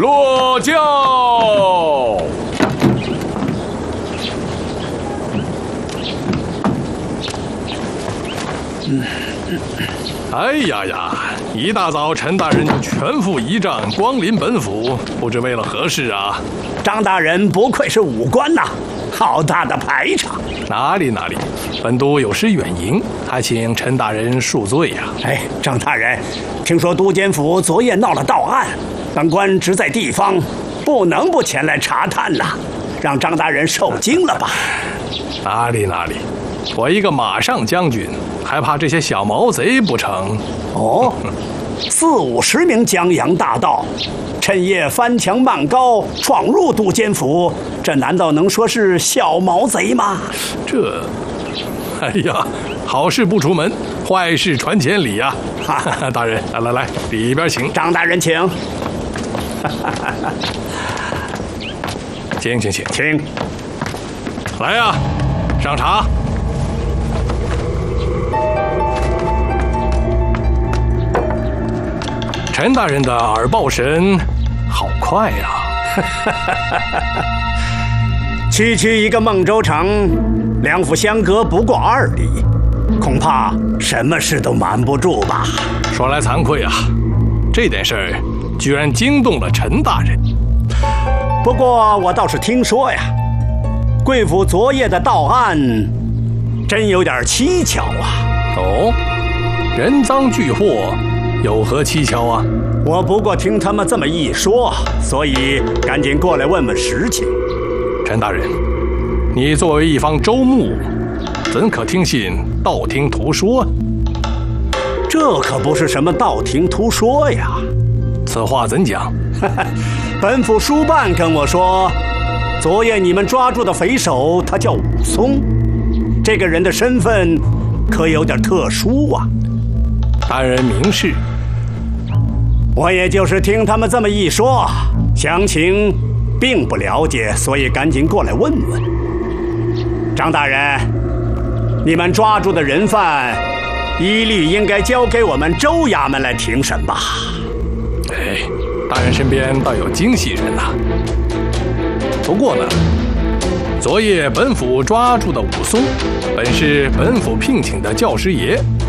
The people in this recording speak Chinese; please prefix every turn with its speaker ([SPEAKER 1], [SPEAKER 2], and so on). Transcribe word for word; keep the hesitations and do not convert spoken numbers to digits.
[SPEAKER 1] 落轿。嗯。 哎呀呀！一大早，陈大人就全副仪仗光临本府，不知为了何事啊？
[SPEAKER 2] 张大人不愧是武官呐，好大的排场！
[SPEAKER 1] 哪里哪里，本都有失远迎，还请陈大人恕罪呀、啊。
[SPEAKER 2] 哎，张大人，听说都监府昨夜闹了盗案，本官职在地方，不能不前来查探呐，让张大人受惊了吧？
[SPEAKER 1] 哪里哪里，我一个马上将军。 还怕这些小毛贼不成？
[SPEAKER 2] 哦，四五十名江洋大盗，趁夜翻墙漫高，闯入都监府，这难道能说是小毛贼吗？
[SPEAKER 1] 这，哎呀，好事不出门，坏事传千里呀！哈，大人，来来来，里边请。
[SPEAKER 2] 张大人请。
[SPEAKER 1] 请请请
[SPEAKER 2] 请。
[SPEAKER 1] 来呀，上茶。 陈大人的耳报神好快呀！
[SPEAKER 2] 区区一个孟州城，两府相隔不过二里，恐怕什么事都瞒不住吧？
[SPEAKER 1] 说来惭愧啊，这件事儿居然惊动了陈大人。
[SPEAKER 2] 不过我倒是听说呀，贵府昨夜的盗案真有点蹊跷啊！
[SPEAKER 1] 哦，人赃俱获。 有何蹊跷啊？
[SPEAKER 2] 我不过听他们这么一说，所以赶紧过来问问实情。
[SPEAKER 1] 陈大人，你作为一方州牧，怎可听信道听途说？
[SPEAKER 2] 这可不是什么道听途说呀。
[SPEAKER 1] 此话怎讲？
[SPEAKER 2] 本府书办跟我说，昨夜你们抓住的匪首，他叫武松，这个人的身份可有点特殊啊。
[SPEAKER 1] 大人明示。
[SPEAKER 2] 我也就是听他们这么一说，详情并不了解，所以赶紧过来问问。张大人，你们抓住的人犯，一律应该交给我们州衙门来庭审吧？
[SPEAKER 1] 哎，大人身边倒有惊喜人呐、啊。不过呢，昨夜本府抓住的武松，本是本府聘请的教师爷。